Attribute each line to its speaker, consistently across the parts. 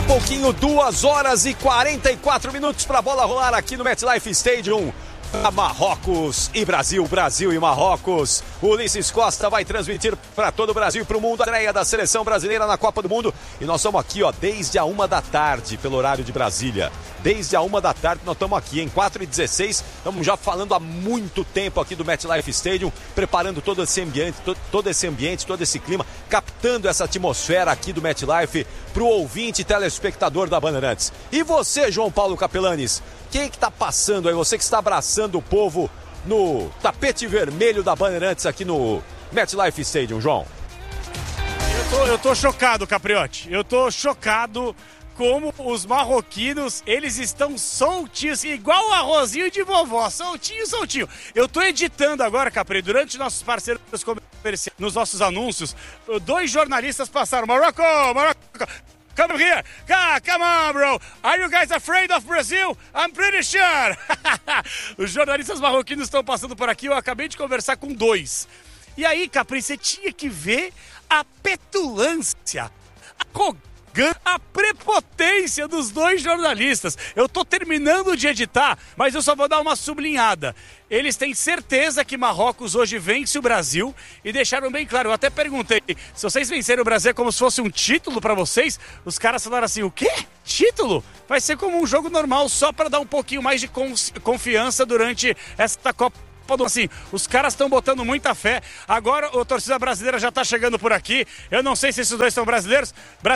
Speaker 1: pouquinho, 2 horas e 44 minutos para a bola rolar aqui no MetLife Stadium. Marrocos e Brasil, Brasil e Marrocos. Ulisses Costa vai transmitir para todo o Brasil e para o mundo a estreia da seleção brasileira na Copa do Mundo. E nós estamos aqui, desde a 1 da tarde, pelo horário de Brasília. Desde a 1 da tarde nós estamos aqui, em 4h16. Estamos já falando há muito tempo aqui do MetLife Stadium, preparando todo esse ambiente, todo esse clima, captando essa atmosfera aqui do MetLife para o ouvinte e telespectador da Bandeirantes. E você, João Paulo Capelanes, quem que tá passando aí? Você que está abraçando o povo no tapete vermelho da Bandeirantes aqui no MetLife Stadium, João.
Speaker 2: Eu tô chocado, Capriotti. Eu tô chocado como os marroquinos, eles estão soltinhos, igual o arrozinho de vovó, soltinho. Eu tô editando agora, Capri, durante nossos parceiros comerciais, nos nossos anúncios, 2 jornalistas passaram. Morocco! Come here. Come on, bro. Are you guys afraid of Brazil? I'm pretty sure. Os jornalistas marroquinos estão passando por aqui. Eu acabei de conversar com 2. E aí, Capri, você tinha que ver a petulância, a prepotência dos 2 jornalistas. Eu tô terminando de editar, mas eu só vou dar uma sublinhada. Eles têm certeza que Marrocos hoje vence o Brasil e deixaram bem claro. Eu até perguntei, se vocês vencerem o Brasil é como se fosse um título pra vocês? Os caras falaram assim, o quê? Título? Vai ser como um jogo normal, só pra dar um pouquinho mais de confiança durante essa Copa. Assim, os caras estão botando muita fé. Agora a torcida brasileira já tá chegando por aqui. Eu não sei se esses 2 são brasileiros.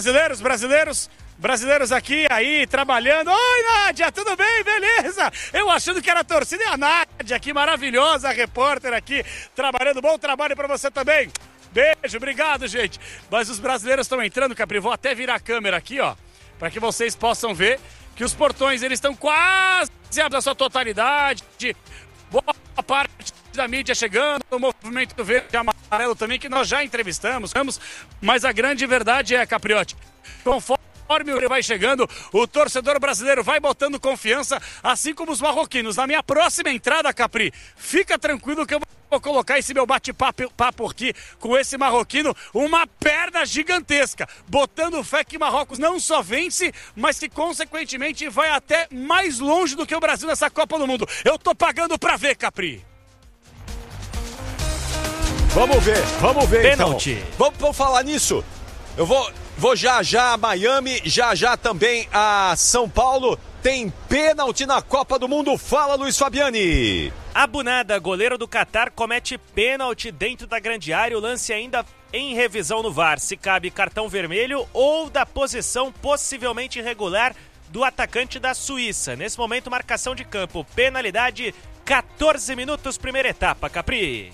Speaker 2: Brasileiros aqui, aí, trabalhando. Oi, Nádia, tudo bem? Beleza? Eu achando que era a torcida. E a Nádia aqui, maravilhosa, a repórter aqui, trabalhando. Bom trabalho pra você também. Beijo, obrigado, gente. Mas os brasileiros estão entrando, Capri. Vou até virar a câmera aqui, pra que vocês possam ver que os portões, eles estão quase na sua totalidade. Boa parte da mídia chegando, o movimento verde e amarelo também, que nós já entrevistamos, mas a grande verdade é, Capriotti, conforme ele vai chegando, o torcedor brasileiro vai botando confiança, assim como os marroquinos. Na minha próxima entrada, Capri, fica tranquilo que eu vou colocar esse meu bate-papo aqui com esse marroquino, uma perna gigantesca, botando fé que Marrocos não só vence, mas que consequentemente vai até mais longe do que o Brasil nessa Copa do Mundo. Eu tô pagando pra ver, Capri.
Speaker 1: Vamos ver
Speaker 2: Pênalti.
Speaker 1: Então. Vamos falar nisso. Eu vou já a Miami, já também a São Paulo. Tem pênalti na Copa do Mundo. Fala, Luiz Fabiani.
Speaker 3: Abunada, goleiro do Catar, comete pênalti dentro da grande área. O lance ainda em revisão no VAR. Se cabe cartão vermelho ou da posição possivelmente irregular do atacante da Suíça. Nesse momento, marcação de campo. Penalidade, 14 minutos, primeira etapa. Capri.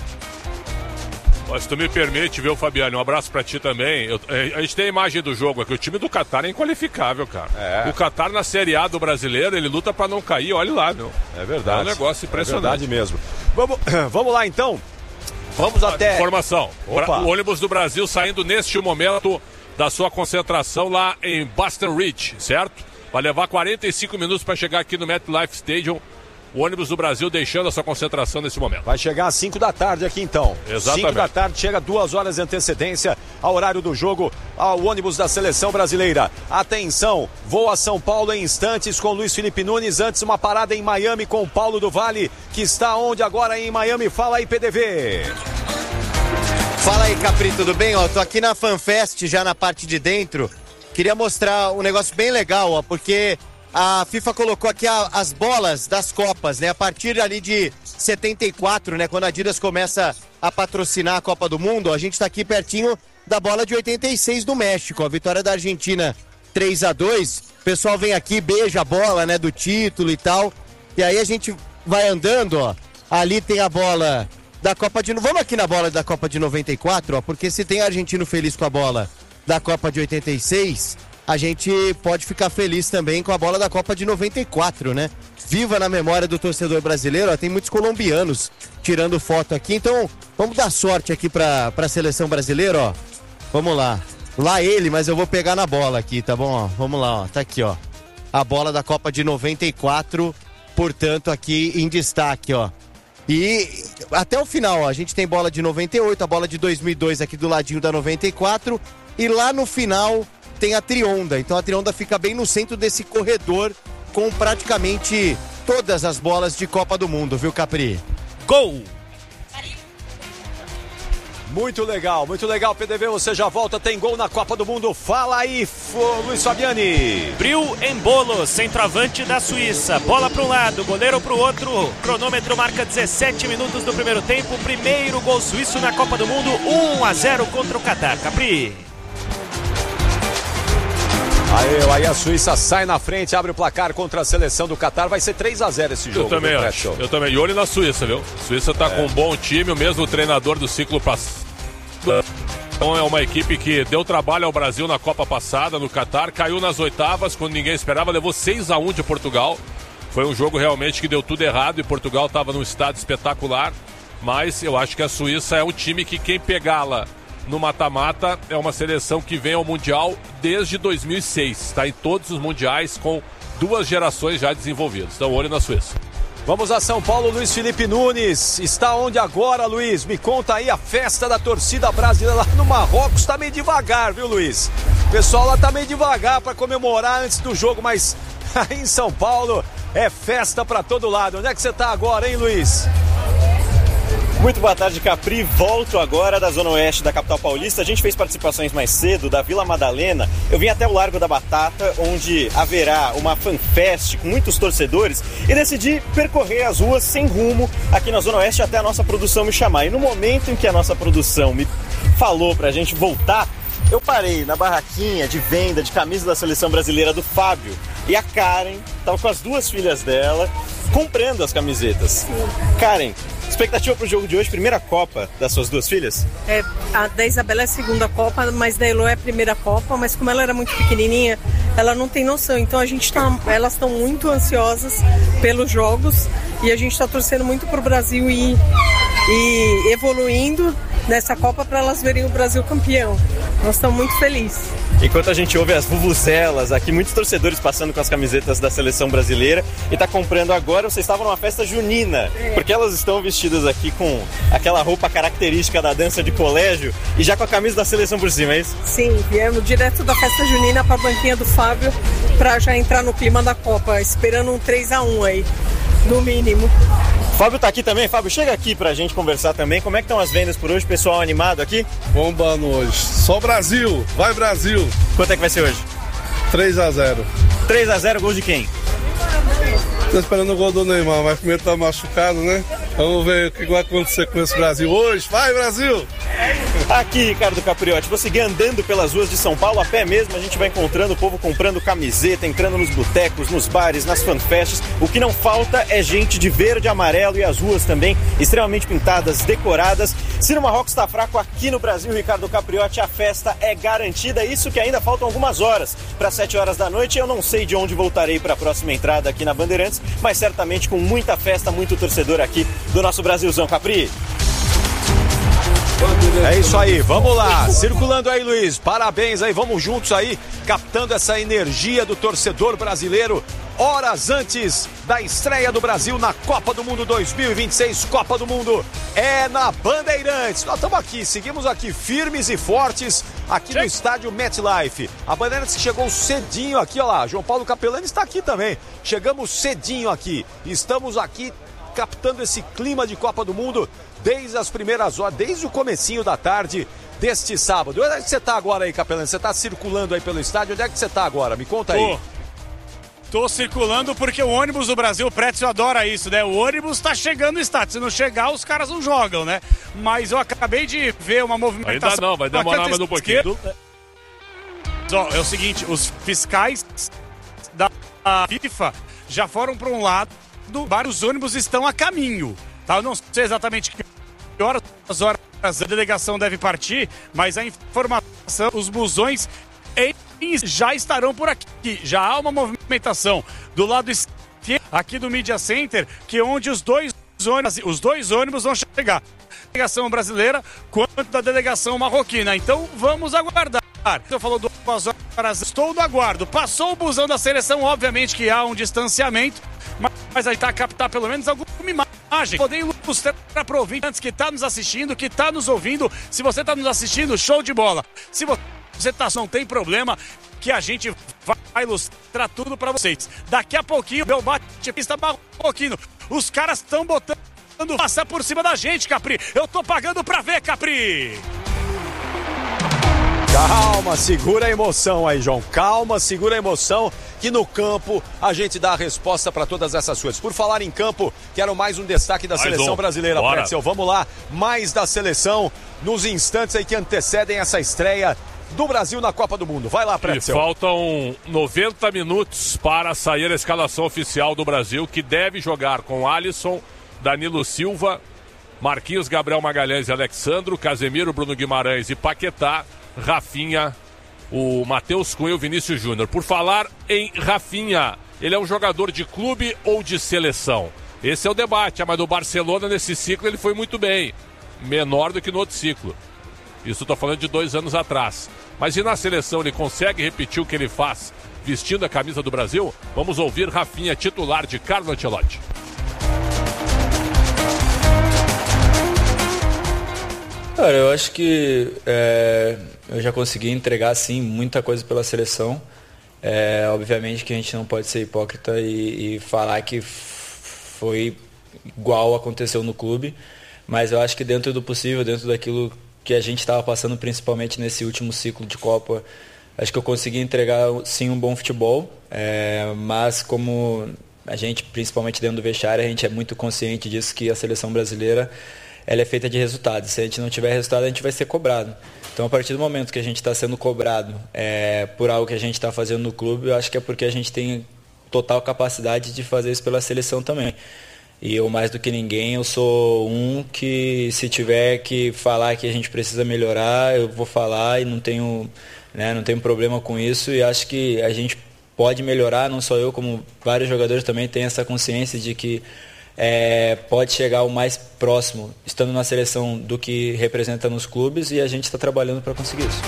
Speaker 4: Se tu me permite, viu, Fabiano? Um abraço pra ti também. A gente tem a imagem do jogo aqui. O time do Catar é inqualificável, cara. O Catar na Série A do brasileiro, ele luta pra não cair. Olha lá, meu.
Speaker 1: É verdade.
Speaker 4: É um negócio impressionante.
Speaker 1: É verdade mesmo. Vamos lá, então. Vamos até...
Speaker 4: Informação.
Speaker 1: Opa.
Speaker 4: O ônibus do Brasil saindo neste momento da sua concentração lá em Baton Rouge, certo? Vai levar 45 minutos pra chegar aqui no MetLife Stadium. O ônibus do Brasil deixando a sua concentração nesse momento.
Speaker 1: Vai chegar às 5 da tarde aqui então.
Speaker 4: Exatamente.
Speaker 1: 5 da tarde, chega 2 horas de antecedência ao horário do jogo, ao ônibus da seleção brasileira. Atenção, voa São Paulo em instantes com Luiz Felipe Nunes. Antes uma parada em Miami com o Paulo do Vale, que está onde agora em Miami? Fala aí, PDV.
Speaker 5: Fala aí, Capri, tudo bem? Tô aqui na FanFest, já na parte de dentro. Queria mostrar um negócio bem legal, porque... A FIFA colocou aqui as bolas das Copas, né? A partir ali de 74, né? Quando a Adidas começa a patrocinar a Copa do Mundo, a gente tá aqui pertinho da bola de 86 do México. A vitória da Argentina 3-2. O pessoal vem aqui, beija a bola, né? Do título e tal. E aí a gente vai andando, ó. Ali tem a bola da Copa de... Vamos aqui na bola da Copa de 94, ó. Porque se tem argentino feliz com a bola da Copa de 86... a gente pode ficar feliz também com a bola da Copa de 94, né? Viva na memória do torcedor brasileiro, ó, tem muitos colombianos tirando foto aqui, então vamos dar sorte aqui pra seleção brasileira, ó. Vamos lá. Lá ele, mas eu vou pegar na bola aqui, tá bom? Ó, vamos lá, ó. Tá aqui, ó. A bola da Copa de 94, portanto, aqui em destaque, ó. E até o final, ó, a gente tem bola de 98, a bola de 2002 aqui do ladinho da 94, e lá no final... tem a Trionda. Então a Trionda fica bem no centro desse corredor com praticamente todas as bolas de Copa do Mundo, viu, Capri?
Speaker 3: Gol!
Speaker 1: Muito legal, PDV, você já volta, tem gol na Copa do Mundo, fala aí, Luiz Fabiani.
Speaker 3: Bril Embolo, centroavante da Suíça, bola para um lado, goleiro para o outro, cronômetro marca 17 minutos do primeiro tempo, primeiro gol suíço na Copa do Mundo, 1-0 contra o Catar. Capri.
Speaker 1: Aí a Suíça sai na frente, abre o placar contra a seleção do Catar, vai ser 3-0 esse jogo.
Speaker 4: Eu também acho, eu também. E olho na Suíça, viu? A Suíça tá com um bom time, o mesmo treinador do ciclo passado. Então é uma equipe que deu trabalho ao Brasil na Copa passada, no Catar, caiu nas oitavas quando ninguém esperava, levou 6-1 de Portugal. Foi um jogo realmente que deu tudo errado e Portugal estava num estado espetacular, mas eu acho que a Suíça é um time que quem pegá-la no mata-mata é uma seleção que vem ao Mundial desde 2006, está em todos os mundiais com 2 gerações já desenvolvidas. Então olho na Suíça.
Speaker 1: Vamos a São Paulo, Luiz Felipe Nunes. Está onde agora, Luiz? Me conta aí, a festa da torcida brasileira lá no Marrocos está meio devagar, viu, Luiz? O pessoal lá tá meio devagar para comemorar antes do jogo, mas aí em São Paulo é festa para todo lado. Onde é que você tá agora, hein, Luiz?
Speaker 6: Muito boa tarde, Capri. Volto agora da Zona Oeste da capital paulista. A gente fez participações mais cedo da Vila Madalena. Eu vim até o Largo da Batata, onde haverá uma fanfest com muitos torcedores, e decidi percorrer as ruas sem rumo aqui na Zona Oeste até a nossa produção me chamar. E no momento em que a nossa produção me falou pra gente voltar, eu parei na barraquinha de venda de camisa da seleção brasileira do Fábio. E a Karen estava com as 2 filhas dela comprando as camisetas. Karen, expectativa para o jogo de hoje, primeira Copa das suas 2 filhas?
Speaker 7: A da Isabela é a segunda Copa, mas da Elo é a primeira Copa, mas como ela era muito pequenininha, ela não tem noção. Então elas estão muito ansiosas pelos jogos e a gente está torcendo muito para o Brasil ir evoluindo nessa Copa para elas verem o Brasil campeão. Nós estamos muito felizes.
Speaker 6: Enquanto a gente ouve as vuvuzelas aqui, muitos torcedores passando com as camisetas da seleção brasileira e tá comprando agora, vocês estavam numa festa junina, porque elas estão vestidas aqui com aquela roupa característica da dança de colégio e já com a camisa da seleção por cima, é isso?
Speaker 7: Sim, viemos direto da festa junina para a banquinha do Fábio para já entrar no clima da Copa, esperando um 3-1 aí, no mínimo.
Speaker 6: Fábio tá aqui também. Fábio, chega aqui pra gente conversar também. Como é que estão as vendas por hoje? Pessoal animado aqui?
Speaker 8: Bombando hoje. Só Brasil. Vai Brasil.
Speaker 6: Quanto é que vai ser hoje?
Speaker 8: 3-0.
Speaker 6: 3-0, gol de quem?
Speaker 8: Tô esperando o gol do Neymar, mas primeiro tá machucado, né? Vamos ver o que vai acontecer com esse Brasil hoje. Vai, Brasil!
Speaker 6: Aqui, Ricardo Capriotti, vou seguir andando pelas ruas de São Paulo, a pé mesmo, a gente vai encontrando o povo comprando camiseta, entrando nos botecos, nos bares, nas fanfests. O que não falta é gente de verde e amarelo e as ruas também extremamente pintadas, decoradas. Se no Marrocos está fraco, aqui no Brasil, Ricardo Capriotti, a festa é garantida. Isso que ainda faltam algumas horas para 7 horas da noite. Eu não sei de onde voltarei para a próxima entrada aqui na Bandeirantes, mas certamente com muita festa, muito torcedor aqui do nosso Brasilzão, Capri.
Speaker 1: É isso aí, vamos lá, circulando aí, Luiz, parabéns aí, vamos juntos aí, captando essa energia do torcedor brasileiro, horas antes da estreia do Brasil na Copa do Mundo 2026, Copa do Mundo é na Bandeirantes. Nós estamos aqui, seguimos aqui firmes e fortes aqui no estádio MetLife. A Bandeirantes que chegou cedinho aqui, ó lá, João Paulo Capelani está aqui também, chegamos cedinho aqui, estamos aqui captando esse clima de Copa do Mundo desde as primeiras horas, desde o comecinho da tarde deste sábado. Onde é que você está agora aí, Capelani? Você está circulando aí pelo estádio? Onde é que você está agora? Me conta aí.
Speaker 2: Tô circulando porque o ônibus do Brasil, o Prétio adora isso, né? O ônibus tá chegando no estádio. Se não chegar, os caras não jogam, né? Mas eu acabei de ver uma movimentação.
Speaker 4: Ainda não, vai demorar mais um pouquinho.
Speaker 2: Ó, é o seguinte, os fiscais da FIFA já foram para um lado, vários ônibus estão a caminho. Tá? Eu não sei exatamente que horas a delegação deve partir, mas a informação, os busões já estarão por aqui. Já há uma movimentação do lado esquerdo aqui do Media Center, que é onde os dois ônibus vão chegar. A delegação brasileira quanto da delegação marroquina. Então vamos aguardar. Você falou 2 horas, estou no aguardo. Passou o busão da seleção, obviamente que há um distanciamento, mas aí está a captar pelo menos alguma imagem. Poder ilustrar para o ouvinte antes que está nos assistindo, que está nos ouvindo. Se você está nos assistindo, show de bola. Se você apresentação, não tem problema, que a gente vai ilustrar tudo pra vocês. Daqui a pouquinho, meu bate-pista marroquino. Os caras estão botando passar por cima da gente, Capri. Eu tô pagando pra ver, Capri.
Speaker 1: Calma, segura a emoção aí, João. Calma, segura a emoção, que no campo a gente dá a resposta para todas essas coisas. Por falar em campo, quero mais um destaque da seleção brasileira, Pretzel. Vamos lá, mais da seleção nos instantes aí que antecedem essa estreia do Brasil na Copa do Mundo. Vai lá, Pretzel.
Speaker 4: E faltam 90 minutos para sair a escalação oficial do Brasil, que deve jogar com Alisson, Danilo Silva, Marquinhos, Gabriel Magalhães e Alexandro, Casemiro, Bruno Guimarães e Paquetá, Rafinha, o Matheus Cunha e o Vinícius Júnior. Por falar em Rafinha, ele é um jogador de clube ou de seleção? Esse é o debate, mas do Barcelona nesse ciclo ele foi muito bem, menor do que no outro ciclo. Isso estou falando de 2 anos atrás. Mas e na seleção ele consegue repetir o que ele faz vestindo a camisa do Brasil? Vamos ouvir Rafinha, titular de Carlo Ancelotti.
Speaker 9: Cara, eu acho que eu já consegui entregar, sim, muita coisa pela seleção. Obviamente que a gente não pode ser hipócrita e falar que foi igual aconteceu no clube, mas eu acho que dentro do possível, dentro daquilo que a gente estava passando, principalmente nesse último ciclo de Copa, acho que eu consegui entregar, sim, um bom futebol, mas como a gente, principalmente dentro do vestiário, a gente é muito consciente disso, que a seleção brasileira ela é feita de resultados. Se a gente não tiver resultado, a gente vai ser cobrado. Então, a partir do momento que a gente está sendo cobrado por algo que a gente está fazendo no clube, eu acho que é porque a gente tem total capacidade de fazer isso pela seleção também. E eu, mais do que ninguém, eu sou um que, se tiver que falar que a gente precisa melhorar, eu vou falar e não tenho problema com isso. E acho que a gente pode melhorar, não só eu, como vários jogadores também têm essa consciência de que pode chegar o mais próximo, estando na seleção, do que representa nos clubes, e a gente está trabalhando para conseguir isso.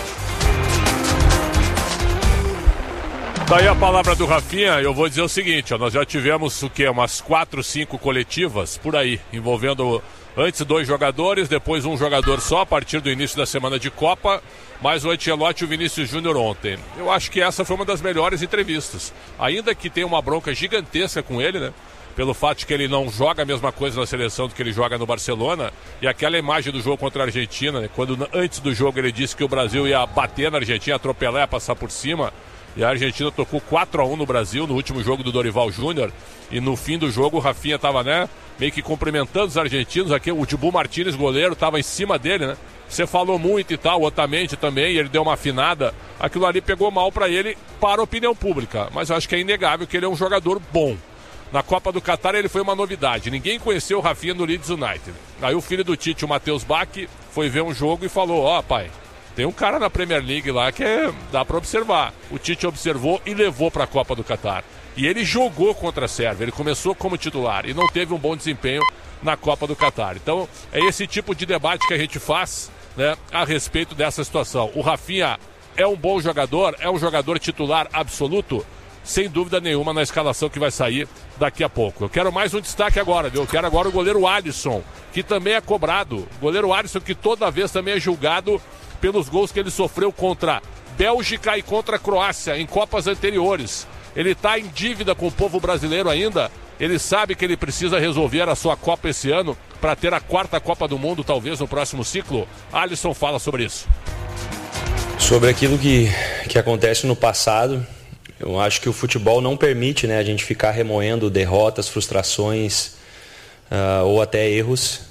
Speaker 4: Daí a palavra do Rafinha, eu vou dizer o seguinte, nós já tivemos umas 4, 5 coletivas por aí, envolvendo antes 2 jogadores, depois um jogador só a partir do início da semana de Copa, mais o Ancelotti e o Vinícius Júnior ontem. Eu acho que essa foi uma das melhores entrevistas, ainda que tenha uma bronca gigantesca com ele, né? Pelo fato de que ele não joga a mesma coisa na seleção do que ele joga no Barcelona, e aquela imagem do jogo contra a Argentina, né? Quando antes do jogo ele disse que o Brasil ia bater na Argentina, atropelar, ia passar por cima, e a Argentina tocou 4-1 no Brasil no último jogo do Dorival Júnior, e no fim do jogo o Rafinha estava, meio que cumprimentando os argentinos, aqui o Dibu Martínez, goleiro, estava em cima dele, né? Você falou muito e tal, o Otamendi também, e ele deu uma afinada, aquilo ali pegou mal para ele, para a opinião pública, mas eu acho que é inegável que ele é um jogador bom. Na Copa do Catar ele foi uma novidade, ninguém conheceu o Rafinha no Leeds United. Aí o filho do Tite, o Matheus Bach, foi ver um jogo e falou, pai, tem um cara na Premier League lá que dá para observar. O Tite observou e levou para a Copa do Catar. E ele jogou contra a Sérvia, ele começou como titular e não teve um bom desempenho na Copa do Catar. Então é esse tipo de debate que a gente faz, né, a respeito dessa situação. O Rafinha é um bom jogador, é um jogador titular absoluto? Sem dúvida nenhuma, na escalação que vai sair daqui a pouco. Eu quero mais um destaque agora, viu? Eu quero agora o goleiro Alisson, que também é cobrado. O goleiro Alisson, que toda vez também é julgado pelos gols que ele sofreu contra Bélgica e contra a Croácia em Copas anteriores. Ele está em dívida com o povo brasileiro ainda. Ele sabe que ele precisa resolver a sua Copa esse ano para ter a 4ª Copa do Mundo, talvez, no próximo ciclo. Alisson fala sobre isso.
Speaker 9: Sobre aquilo que acontece no passado, eu acho que o futebol não permite, né, a gente ficar remoendo derrotas, frustrações ou até erros.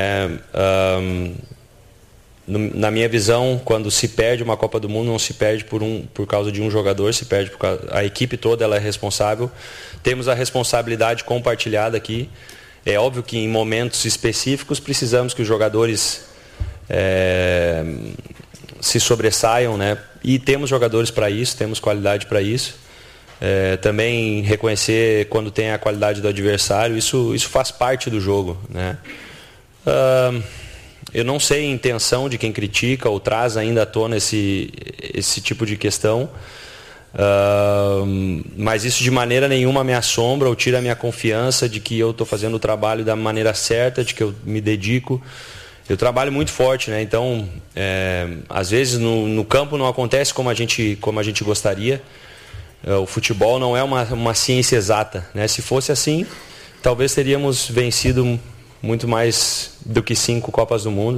Speaker 9: Na minha visão, quando se perde uma Copa do Mundo, não se perde por causa de um jogador, se perde por causa, a equipe toda ela é responsável. Temos a responsabilidade compartilhada aqui. É óbvio que em momentos específicos precisamos que os jogadores se sobressaiam, né? E temos jogadores para isso, temos qualidade para isso. Também reconhecer quando tem a qualidade do adversário, isso faz parte do jogo, né? Eu não sei a intenção de quem critica ou traz ainda à tona esse tipo de questão, mas isso de maneira nenhuma me assombra ou tira a minha confiança de que eu estou fazendo o trabalho da maneira certa, de que eu me dedico.
Speaker 10: eu trabalho muito forte, né? Então, às vezes no campo não acontece como a gente gostaria. O futebol não é uma ciência exata, né? Se fosse assim, talvez teríamos vencido muito mais do que 5 Copas do Mundo.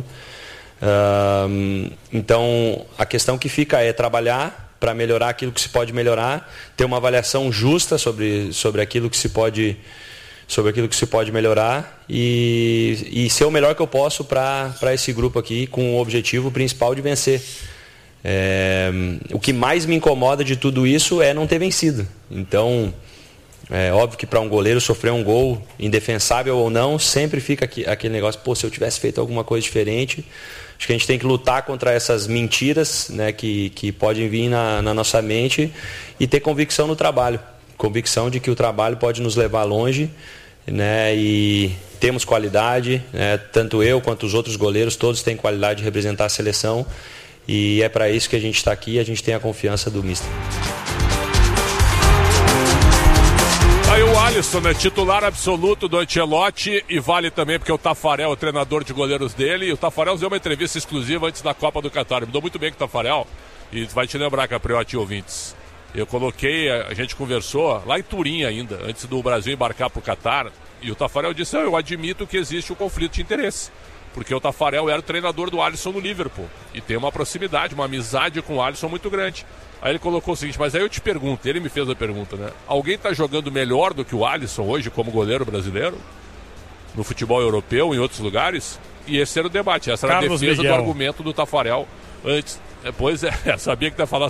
Speaker 10: Então, a questão que fica é trabalhar para melhorar aquilo que se pode melhorar, ter uma avaliação justa sobre aquilo que se pode melhorar e ser o melhor que eu posso para esse grupo aqui, com o objetivo principal de vencer. O que mais me incomoda de tudo isso é não ter vencido. Então, é óbvio que para um goleiro sofrer um gol, indefensável ou não, sempre fica aquele negócio, se eu tivesse feito alguma coisa diferente. Acho que a gente tem que lutar contra essas mentiras, né, que podem vir na nossa mente e ter convicção no trabalho. Convicção de que o trabalho pode nos levar longe, né, e temos qualidade, né, tanto eu quanto os outros goleiros, todos têm qualidade de representar a seleção e é para isso que a gente está aqui e a gente tem a confiança do mister.
Speaker 4: Aí o Alisson, né, titular absoluto do Ancelotti e vale também porque o Tafarel é o treinador de goleiros dele. E o Tafarel deu uma entrevista exclusiva antes da Copa do Catar. Me deu muito bem com o Tafarel e vai te lembrar, Capriotti e ouvintes. Eu coloquei, a gente conversou lá em Turim ainda, antes do Brasil embarcar para o Catar. E o Tafarel disse, eu admito que existe um conflito de interesse. Porque o Tafarel era o treinador do Alisson no Liverpool. E tem uma proximidade, uma amizade com o Alisson muito grande. Aí ele colocou o seguinte, mas aí eu te pergunto, ele me fez a pergunta, né? Alguém está jogando melhor do que o Alisson hoje como goleiro brasileiro? No futebol europeu, em outros lugares? E esse era o debate, essa era a defesa do argumento do Tafarel antes. Pois sabia que ia falar